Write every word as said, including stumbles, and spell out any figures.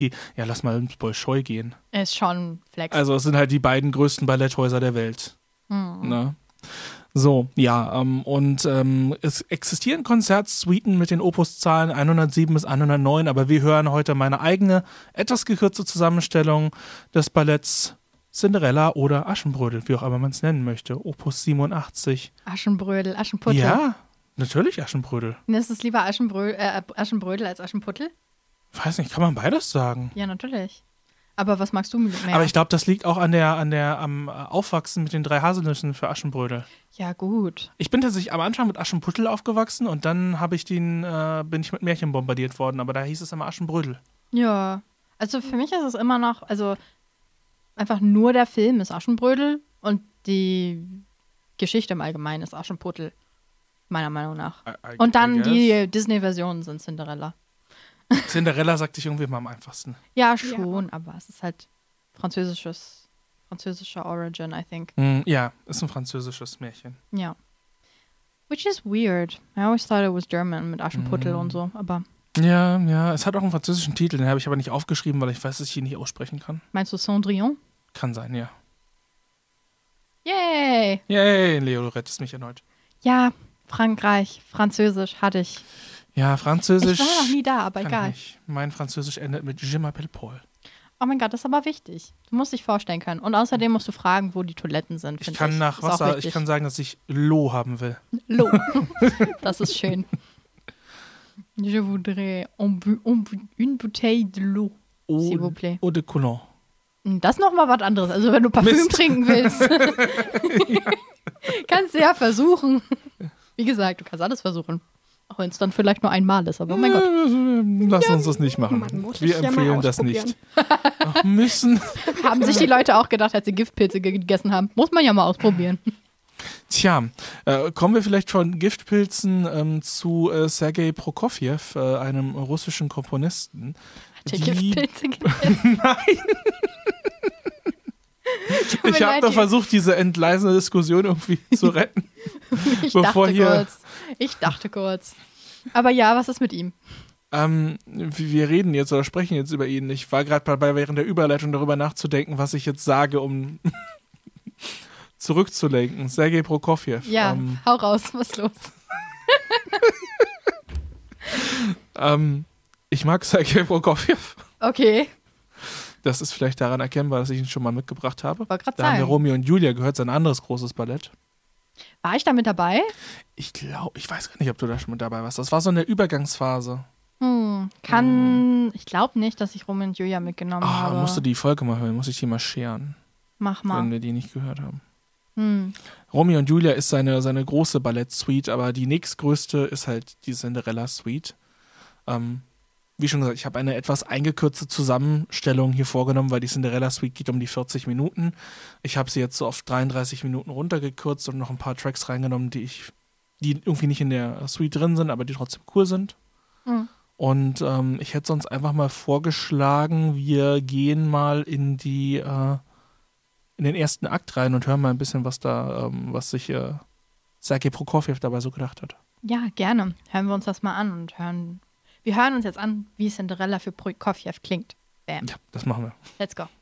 Ja, lass mal ins Bolschoi gehen. Ist schon Flex. Also es sind halt die beiden größten Balletthäuser der Welt. Mhm. Ne? So, ja, ähm, und ähm, es existieren Konzertsuiten mit den Opuszahlen hundertsieben bis hundertneun, aber wir hören heute meine eigene, etwas gekürzte Zusammenstellung des Balletts Cinderella oder Aschenbrödel, wie auch immer man es nennen möchte. Opus siebenundachtzig. Aschenbrödel, Aschenputtel. Ja, natürlich Aschenbrödel. Ist es lieber Aschenbrö äh, Aschenbrödel als Aschenputtel? Weiß nicht, kann man beides sagen? Ja, natürlich. Aber was magst du mehr? Aber ich glaube, das liegt auch an der, an der, am Aufwachsen mit den drei Haselnüssen für Aschenbrödel. Ja, gut. Ich bin tatsächlich am Anfang mit Aschenputtel aufgewachsen und dann habe ich den, äh, bin ich mit Märchen bombardiert worden, aber da hieß es immer Aschenbrödel. Ja. Also für mich ist es immer noch, also einfach nur der Film ist Aschenbrödel und die Geschichte im Allgemeinen ist Aschenputtel. Meiner Meinung nach. I, I, und dann I die Disney-Versionen sind Cinderella. Cinderella sagte ich irgendwie mal am einfachsten. Ja, schon, ja. Aber es ist halt französisches, französischer Origin, I think. Mm, ja, ist ein französisches Märchen. Ja. Which is weird. I always thought it was German mit Aschenputtel mm. und so, aber. Ja, ja, es hat auch einen französischen Titel, den habe ich aber nicht aufgeschrieben, weil ich weiß, dass ich ihn nicht aussprechen kann. Meinst du Cendrillon? Kann sein, ja. Yay! Yay, Leo, du rettest mich erneut. Ja, Frankreich, Französisch hatte ich. Ja, Französisch. Ich war noch nie da, aber egal. Ich. Mein Französisch endet mit Je m'appelle Paul. Oh mein Gott, das ist aber wichtig. Du musst dich vorstellen können. Und außerdem musst du fragen, wo die Toiletten sind. Ich kann ich. nach Wasser, ich kann sagen, dass ich L'eau haben will. L'eau. Das ist schön. Je voudrais un bu, un bu, une bouteille de l'eau, s'il vous plaît. Eau de Cologne. Das ist nochmal was anderes. Also wenn du Parfüm Mist. trinken willst, Ja. kannst du ja versuchen. Wie gesagt, du kannst alles versuchen. Auch wenn es dann vielleicht nur einmal ist, aber oh mein Gott. Lass uns das nicht machen. Man muss Wir es ja empfehlen mal das ausprobieren. nicht. Ach, müssen. Haben sich die Leute auch gedacht, als sie Giftpilze gegessen haben. Muss man ja mal ausprobieren. Tja, äh, kommen wir vielleicht von Giftpilzen ähm, zu äh, Sergei Prokofjew, äh, einem russischen Komponisten. Hat der die- Giftpilze gegessen? Nein! mir Ich habe leid, da die- versucht, diese entgleisende Diskussion irgendwie zu retten. Ich Bevor dachte hier- kurz. Ich dachte kurz. Aber ja, was ist mit ihm? Ähm, wir reden jetzt oder sprechen jetzt über ihn. Ich war gerade dabei, während der Überleitung darüber nachzudenken, was ich jetzt sage, um zurückzulenken. Sergei Prokofjew. Ja, Ähm, hau raus, was ist los? ähm, ich mag Sergei Prokofjew. Okay, Das ist vielleicht daran erkennbar, dass ich ihn schon mal mitgebracht habe. wollte gerade Da haben wir sagen. Romeo und Julia gehört, sein anderes großes Ballett. War ich da mit dabei? Ich glaube, ich weiß gar nicht, ob du da schon mit dabei warst. Das war so eine Übergangsphase. Hm, kann. Ich glaube nicht, dass ich Romeo und Julia mitgenommen Ah, habe. musst du die Folge mal hören, muss ich die mal scheren, Mach wenn mal. wir die nicht gehört haben. Hm. Romeo und Julia ist seine, seine große Ballettsuite, aber die nächstgrößte ist halt die Cinderella-Suite. Ähm, wie schon gesagt, ich habe eine etwas eingekürzte Zusammenstellung hier vorgenommen, weil die Cinderella-Suite geht um die vierzig Minuten. Ich habe sie jetzt so auf dreiunddreißig Minuten runtergekürzt und noch ein paar Tracks reingenommen, die ich, die irgendwie nicht in der Suite drin sind, aber die trotzdem cool sind. Hm. Und ähm, ich hätte sonst einfach mal vorgeschlagen, wir gehen mal in die äh, in den ersten Akt rein und hören mal ein bisschen, was da, ähm, was sich äh, Sergei Prokofjew dabei so gedacht hat. Ja, gerne. Hören wir uns das mal an und hören. Wir hören uns jetzt an, wie Cinderella für Prokofjew klingt. Bam. Ja, das machen wir. Let's go.